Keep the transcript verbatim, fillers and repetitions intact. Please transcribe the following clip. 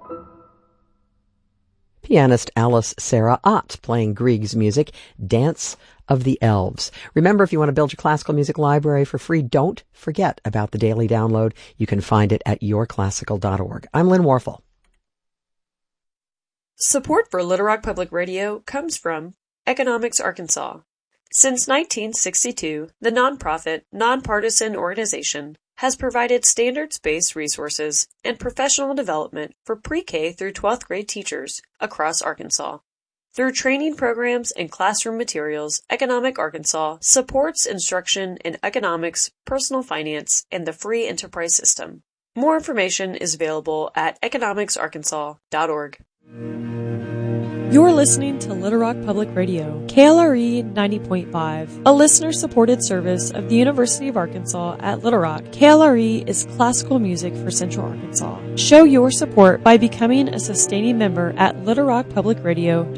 Pianist Alice Sarah Ott playing Grieg's music, Dance of the Elves. Remember, if you want to build your classical music library for free, don't forget about the daily download. You can find it at your classical dot org. I'm Lynn Warfel. Support for Little Rock Public Radio comes from Economics Arkansas. Since nineteen sixty-two, the nonprofit, nonpartisan organization has provided standards-based resources and professional development for pre-K through twelfth grade teachers across Arkansas. Through training programs and classroom materials, Economic Arkansas supports instruction in economics, personal finance, and the free enterprise system. More information is available at economics arkansas dot org. You're listening to Little Rock Public Radio, K L R E ninety point five, a listener-supported service of the University of Arkansas at Little Rock. K L R E is classical music for Central Arkansas. Show your support by becoming a sustaining member at little rock public radio